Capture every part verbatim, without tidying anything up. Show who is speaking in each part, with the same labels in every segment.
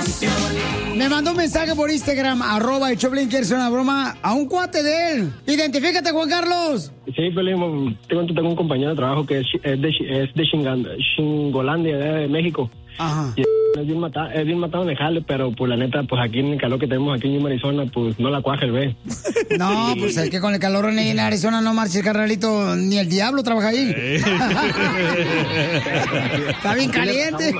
Speaker 1: Me mandó un mensaje por Instagram, arroba el Choplin, quiere hacer una broma a un cuate de él. Identifícate, Juan Carlos.
Speaker 2: Sí, Pelín, tengo, tengo un compañero de trabajo que es, es de, es de Chingan, Chingolandia, de México.
Speaker 1: Ajá.
Speaker 2: Y es bien matado, es bien matado en el jale, pero pues la neta, pues aquí en el calor que tenemos aquí en Arizona, pues no la cuaja el ve.
Speaker 1: No, pues es que con el calor en Arizona no marches, carnalito, ni el diablo trabaja ahí. Está bien caliente.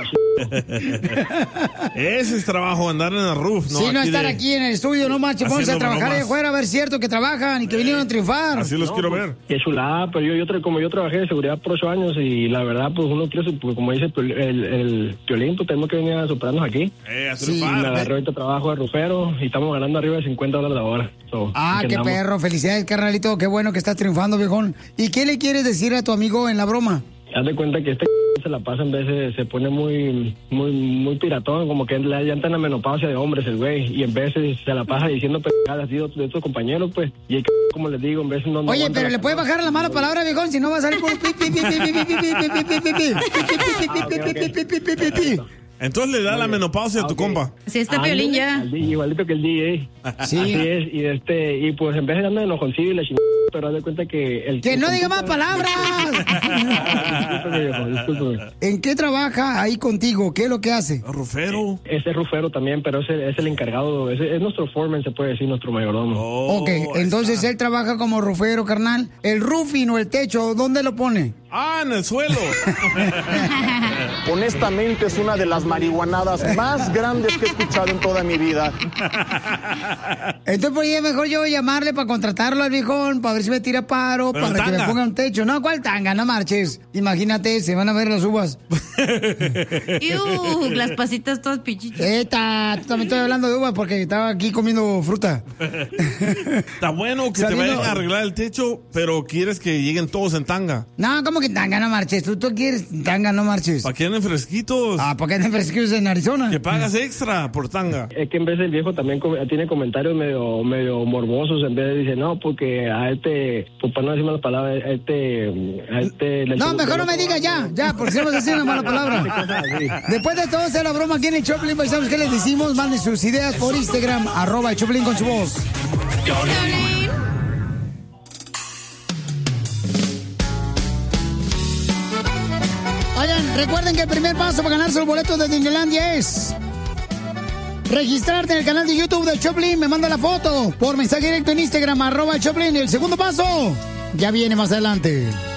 Speaker 3: Ese es trabajo, andar en el roof, ¿no?
Speaker 1: Sí, no
Speaker 3: aquí
Speaker 1: estar
Speaker 3: de...
Speaker 1: aquí en el estudio, no marches, pónganse a trabajar
Speaker 3: bromas.
Speaker 1: ahí afuera, a ver cierto que trabajan y que vinieron a triunfar.
Speaker 3: Así los
Speaker 2: No,
Speaker 3: quiero
Speaker 2: pues,
Speaker 3: ver.
Speaker 2: Qué chulada, pero yo, yo tra- como yo trabajé de seguridad por ocho años y la verdad, pues uno quiere, pues, como dice el, el, el Piolín, pues tenemos que venir a superarnos aquí.
Speaker 3: Eh, a
Speaker 1: Sí,
Speaker 3: triunfar.
Speaker 2: Me agarré ahorita trabajo de rufero y estamos ganando arriba de cincuenta dólares la hora. So,
Speaker 1: Ah,
Speaker 2: aquí
Speaker 1: qué
Speaker 2: andamos.
Speaker 1: perro, felicidades, carnalito, qué bueno que estás triunfando, viejón. ¿Y qué le quieres decir a tu amigo en la broma?
Speaker 2: Haz de cuenta que este se la pasa en veces, se pone muy muy muy piratón, como que le ya está en la menopausia de hombres el güey, y en veces se la pasa diciendo pendejadas así de otros de otros compañeros, pues, y el como les digo, en veces no... no
Speaker 1: Oye,
Speaker 2: aguanta
Speaker 1: pero
Speaker 2: la
Speaker 1: le puedes
Speaker 2: calor.
Speaker 1: bajar la mala palabra, viejón, si no va a salir por... pi, pi, pi, pi, pi, pi, pi, pi, pi, pi, pi, pi, pi, pi, pi.
Speaker 3: Entonces le da la menopausia a tu compa.
Speaker 4: Sí, está
Speaker 2: Ah,
Speaker 4: Piolín ya.
Speaker 2: al D J, igualito que el D J.
Speaker 1: Sí.
Speaker 2: Así es, y este, y pues en vez de andar enojoncillo y la chingada, pero haz de cuenta que el...
Speaker 1: ¡Que no
Speaker 2: el
Speaker 1: diga más
Speaker 2: compita-
Speaker 1: palabras!
Speaker 2: Discúlpeme, viejo, discúlpeme.
Speaker 1: ¿En qué trabaja ahí contigo? ¿Qué es lo que hace?
Speaker 3: Rufero.
Speaker 2: Ese es rufero también, pero ese es el encargado, ese es nuestro foreman, se puede decir, nuestro mayordomo.
Speaker 3: Oh,
Speaker 1: Ok,
Speaker 3: ahí
Speaker 1: entonces
Speaker 3: está.
Speaker 1: él trabaja como rufero, carnal. El roofing o el techo, ¿dónde lo pone?
Speaker 3: Ah, en el suelo.
Speaker 5: Honestamente es una de las marihuanadas más grandes que he escuchado en toda mi vida.
Speaker 1: Entonces, pues ya mejor yo llamarle para contratarlo al viejón, para ver si me tira paro,
Speaker 3: Pero
Speaker 1: para que me
Speaker 3: tanga.
Speaker 1: ponga un techo. No, ¿cuál tanga? No marches. Imagínate, se van a ver las uvas.
Speaker 4: Iu, las pasitas todas pichichas.
Speaker 1: Eta, tú también estoy hablando de uvas porque estaba aquí comiendo fruta.
Speaker 3: Está bueno que
Speaker 1: Saliendo-
Speaker 3: te vayan a arreglar el techo, pero quieres que lleguen todos en tanga.
Speaker 1: No, ¿cómo que tanga? No marches. Tú, tú quieres tanga, no marches.
Speaker 3: Para que anden fresquitos.
Speaker 1: Ah, ¿por qué no frescos en Arizona?
Speaker 3: Que pagas extra por tanga.
Speaker 2: Es que en vez el viejo también com- tiene comentarios medio medio morbosos, en vez de dice, no, porque a este, pues para no decir malas palabras, a este... A este le-
Speaker 1: No, mejor no me digas ya, ya, porque si vamos a decir una mala palabra. Después de todo hacer la broma aquí en el Choplin, pues, ¿sabes qué les decimos? Manden sus ideas por Instagram, arroba el Choplin con su voz. Oigan, recuerden que el primer paso para ganarse los boletos de Disneylandia es registrarte en el canal de YouTube del Choplin. Me manda la foto por mensaje directo en Instagram, arroba el Choplin. Y el segundo paso ya viene más adelante.